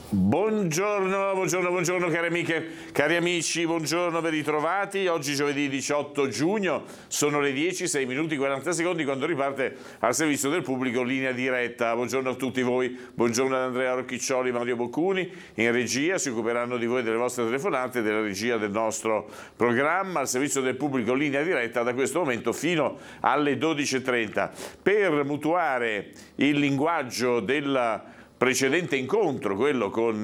Buongiorno, buongiorno, buongiorno cari amiche, cari amici, buongiorno, ben ritrovati. Oggi giovedì 18 giugno, sono le 10, 6 minuti e 40 secondi quando riparte al servizio del pubblico Linea Diretta. Buongiorno a tutti voi, buongiorno ad Andrea Rocchiccioli, Mario Boccuni, in regia si occuperanno di voi, delle vostre telefonate, della regia del nostro programma, al servizio del pubblico Linea Diretta da questo momento fino alle 12.30. Per mutuare il linguaggio del precedente incontro, quello con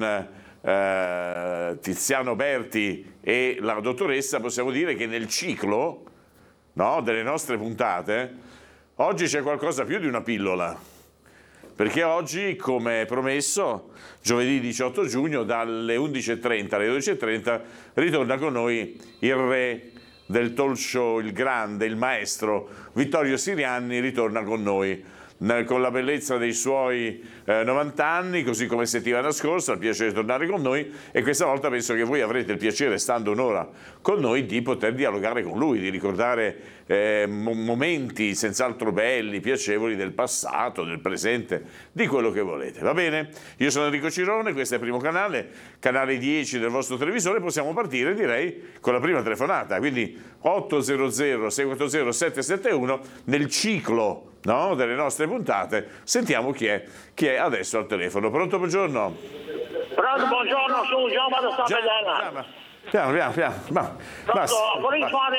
Tiziano Berti e la dottoressa, possiamo dire che nel ciclo, no, delle nostre puntate oggi c'è qualcosa più di una pillola, perché oggi, come promesso, giovedì 18 giugno dalle 11.30 alle 12.30 ritorna con noi il re del talk show, il grande, il maestro Vittorio Sirianni, ritorna con noi con la bellezza dei suoi 90 anni, così come settimana scorsa, il piacere di tornare con noi, e questa volta penso che voi avrete il piacere, stando un'ora con noi, di poter dialogare con lui, di ricordare momenti senz'altro belli, piacevoli del passato, del presente, di quello che volete, va bene? Io sono Enrico Cirone, questo è il primo canale, canale 10 del vostro televisore. Possiamo partire, direi, con la prima telefonata, quindi 800 640 771 nel ciclo, no, delle nostre puntate. Sentiamo chi è adesso al telefono. Pronto, buongiorno. Pronto, buongiorno, sono Giamma da San Bedella. Piano. Vorrei fare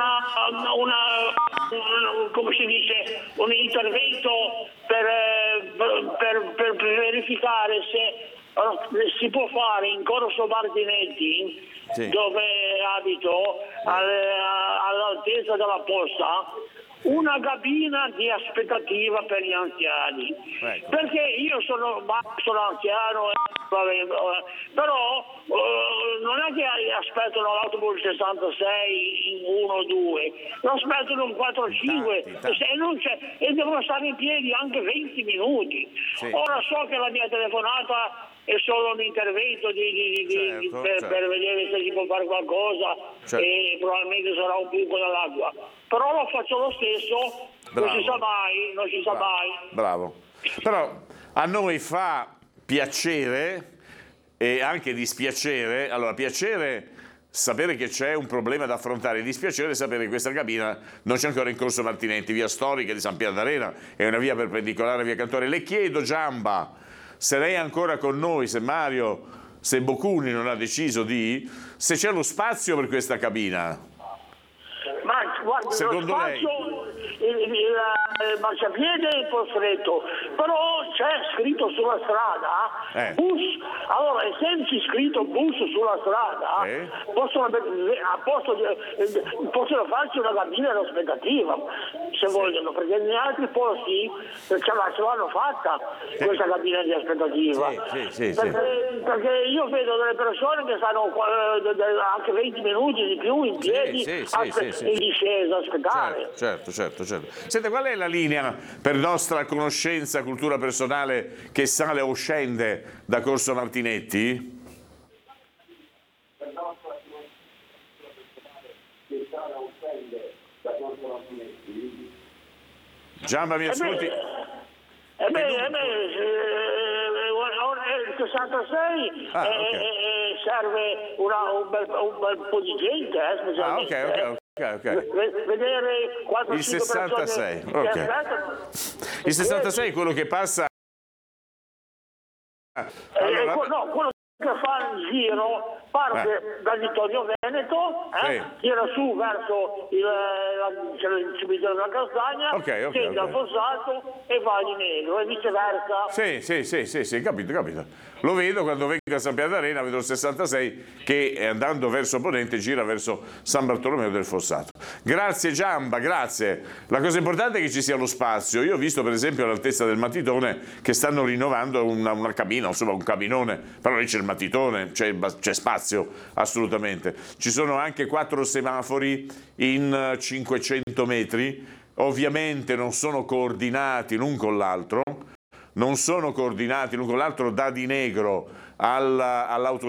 come si dice, un intervento per verificare se si può fare in Corso Martinetti, sì, dove abito, all'altezza della posta, una cabina di aspettativa per gli anziani. Ecco. Perché io sono anziano, però non è che aspettano l'autobus 66 in 1 o 2, lo aspettano in 4 o 5 e devono stare in piedi anche 20 minuti. Sì. Ora so che la mia telefonata è solo un intervento per vedere se si può fare qualcosa, certo, e probabilmente sarà un buco nell'acqua, però lo faccio lo stesso. Bravo. Non si sa mai. Bravo. Però a noi fa piacere e anche dispiacere. Allora, piacere sapere che c'è un problema da affrontare, dispiacere sapere che questa cabina non c'è ancora in Corso Martinetti, via storica di San Pier d'Arena, è una via perpendicolare a via Cantore. Le chiedo, Giamba, se lei è ancora con noi, se Boccuni non ha deciso se c'è lo spazio per questa cabina. Ma guarda, secondo lei? Il marciapiede è un po' stretto, però c'è scritto sulla strada bus. Allora, essendoci scritto bus sulla strada, possono farci una cabina d'aspettativa se vogliono, perché negli altri posti ce l'hanno fatta questa cabina di aspettativa. Perché io vedo delle persone che stanno anche 20 minuti di più in piedi in discesa a aspettare. Certo. Senta, qual è la linea per nostra conoscenza, cultura personale, che sale o scende da Corso Martinetti? Giamba, mi ascolti? Il 66 serve un bel po' di gente, specialmente. Ok. Vedere 4-5 il 66, persone il 66 è quello che passa. Quello che fa il giro parte da Vittorio Veneto, tira su verso il cimitero della Castagna, scende al Fossato e va di Negro e viceversa. Sì, capito. Lo vedo quando vengo a San Pier d'Arena, vedo il 66 che andando verso Ponente gira verso San Bartolomeo del Fossato. Grazie Giamba, grazie. La cosa importante è che ci sia lo spazio. Io ho visto per esempio all'altezza del Matitone che stanno rinnovando una cabina, insomma un cabinone, però lì c'è il Matitone, c'è spazio assolutamente. Ci sono anche 4 semafori in 500 metri, ovviamente non sono coordinati l'un con l'altro, da Di Negro all'autostrada